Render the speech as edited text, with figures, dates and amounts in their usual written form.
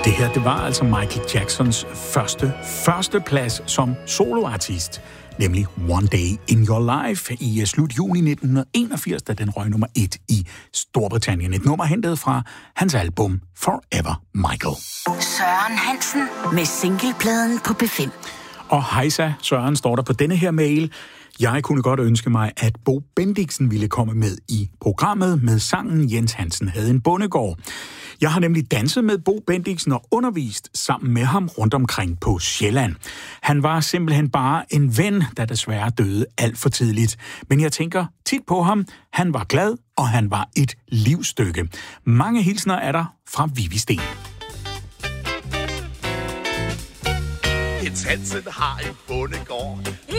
Det her, det var altså Michael Jacksons første plads som soloartist, nemlig One Day in Your Life i slut juni 1981, da den røg nummer 1 i Storbritannien. Et nummer hentet fra hans album Forever Michael. Søren Hansen med singlepladen på P5. Og hejsa, Søren, står der på denne her mail. Jeg kunne godt ønske mig, at Bo Bendiksen ville komme med i programmet med sangen Jens Hansen havde en bondegård. Jeg har nemlig danset med Bo Bendiksen og undervist sammen med ham rundt omkring på Sjælland. Han var simpelthen bare en ven, der desværre døde alt for tidligt. Men jeg tænker tit på ham. Han var glad, og han var et livsstykke. Mange hilsner er der fra Vivi Sten. Jens Hansen har en bondegård.